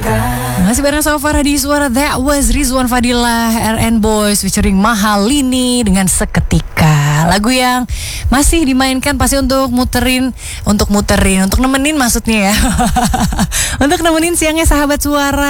Masih bareng sama Farah di Suara. That was Rizwan Fadilah, RN Boys featuring Mahalini dengan Seketika. Lagu yang masih dimainkan pasti untuk nemenin maksudnya ya. Untuk nemenin siangnya sahabat Suara.